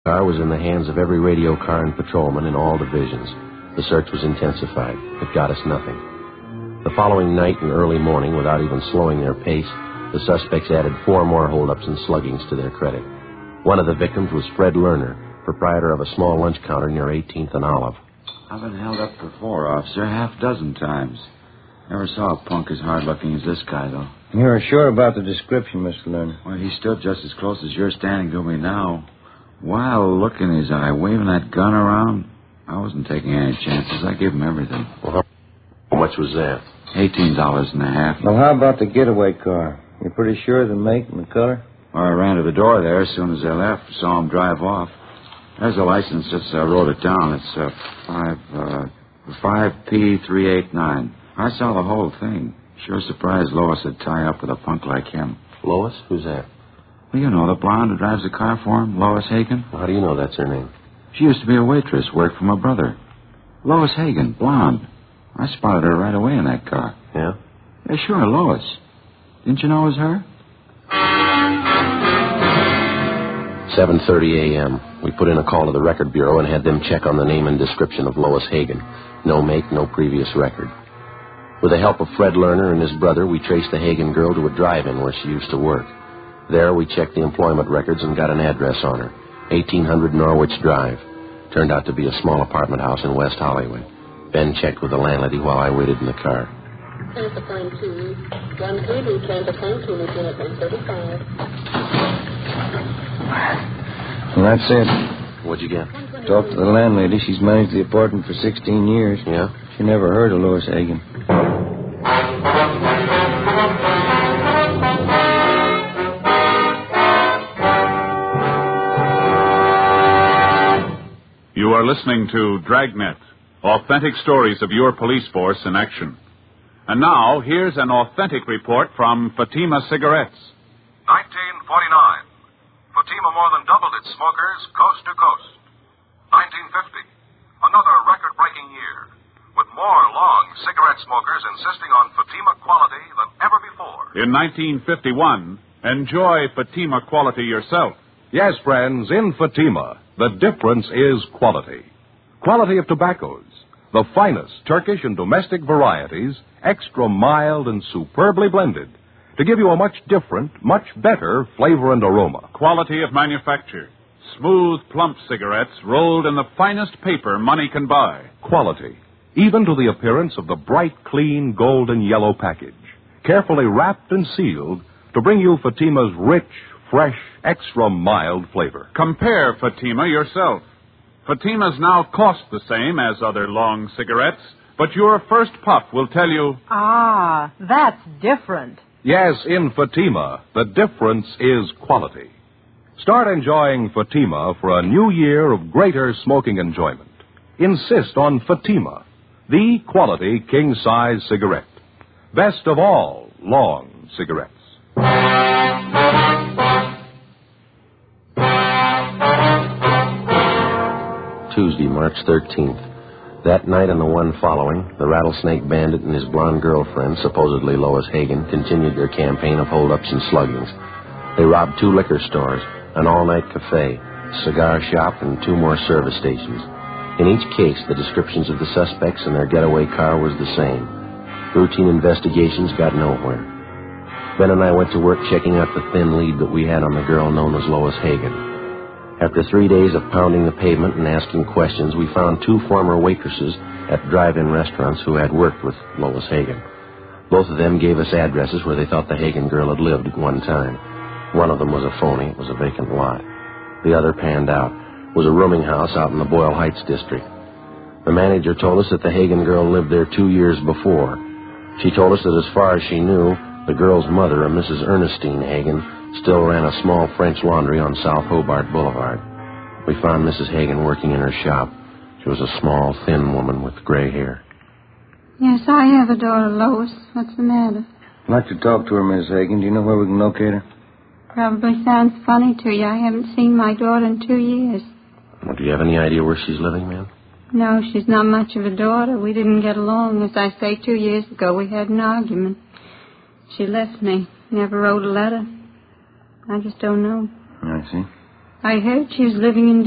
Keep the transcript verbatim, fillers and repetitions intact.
car was in the hands of every radio car and patrolman in all divisions. The search was intensified. It got us nothing. The following night and early morning, without even slowing their pace, the suspects added four more holdups and sluggings to their credit. One of the victims was Fred Lerner, proprietor of a small lunch counter near eighteenth and Olive. I've been held up before, officer, half a dozen times. Never saw a punk as hard-looking as this guy, though. You're sure about the description, Mister Lerner? Well, he stood just as close as you're standing to me now. Wild look in his eye, waving that gun around. I wasn't taking any chances. I gave him everything. Well, how much was that? Eighteen dollars and a half. Well, how about the getaway car? You're pretty sure of the make and the color? Well, I ran to the door there as soon as they left. Saw him drive off. There's the license. Just uh, wrote it down. It's uh, five uh, five P three eight nine. I saw the whole thing. Sure surprised Lois would tie up with a punk like him. Lois? Who's that? Well, you know, the blonde who drives the car for him, Lois Hagen. Well, how do you know that's her name? She used to be a waitress, worked for my brother. Lois Hagen, blonde. I spotted her right away in that car. Yeah? Yeah, sure, Lois. Didn't you know it was her? seven thirty a.m. We put in a call to the record bureau and had them check on the name and description of Lois Hagen. No make, no previous record. With the help of Fred Lerner and his brother, we traced the Hagen girl to a drive-in where she used to work. There, we checked the employment records and got an address on her. eighteen hundred Norwich Drive. Turned out to be a small apartment house in West Hollywood. Ben checked with the landlady while I waited in the car. Transfer point two. one three, transfer point two, Lieutenant one thirty-five. Well, that's it. What'd you get? Talked to the landlady. She's managed the apartment for sixteen years. Yeah? She never heard of Lois Hagen. You are listening to Dragnet, authentic stories of your police force in action. And now, here's an authentic report from Fatima Cigarettes. nineteen forty-nine. Fatima more than doubled its smokers coast to coast. nineteen fifty. Another record-breaking year, with more long cigarette smokers insisting on Fatima quality than ever before. In nineteen fifty-one, enjoy Fatima quality yourself. Yes, friends, in Fatima, the difference is quality. Quality of tobaccos, the finest Turkish and domestic varieties, extra mild and superbly blended, to give you a much different, much better flavor and aroma. Quality of manufacture. Smooth, plump cigarettes rolled in the finest paper money can buy. Quality, even to the appearance of the bright, clean, golden yellow package, carefully wrapped and sealed to bring you Fatima's rich, fresh, extra mild flavor. Compare Fatima yourself. Fatima's now cost the same as other long cigarettes, but your first puff will tell you... Ah, that's different. Yes, in Fatima, the difference is quality. Start enjoying Fatima for a new year of greater smoking enjoyment. Insist on Fatima, the quality king-size cigarette. Best of all long cigarettes. Tuesday, March thirteenth. That night and the one following, the Rattlesnake Bandit and his blonde girlfriend, supposedly Lois Hagen, continued their campaign of holdups and sluggings. They robbed two liquor stores, an all-night cafe, a cigar shop, and two more service stations. In each case, the descriptions of the suspects and their getaway car was the same. Routine investigations got nowhere. Ben and I went to work checking out the thin lead that we had on the girl known as Lois Hagen. After three days of pounding the pavement and asking questions, we found two former waitresses at drive-in restaurants who had worked with Lois Hagen. Both of them gave us addresses where they thought the Hagen girl had lived at one time. One of them was a phony. It was a vacant lot. The other, panned out, was a rooming house out in the Boyle Heights district. The manager told us that the Hagen girl lived there two years before. She told us that as far as she knew, the girl's mother, a Missus Ernestine Hagen, still ran a small French laundry on South Hobart Boulevard. We found Missus Hagen working in her shop. She was a small, thin woman with gray hair. Yes, I have a daughter, Lois. What's the matter? I'd like to talk to her, Miss Hagen. Do you know where we can locate her? Probably sounds funny to you. I haven't seen my daughter in two years. Well, do you have any idea where she's living, ma'am? No, she's not much of a daughter. We didn't get along. As I say, two years ago we had an argument. She left me. Never wrote a letter. I just don't know. I see. I heard she was living in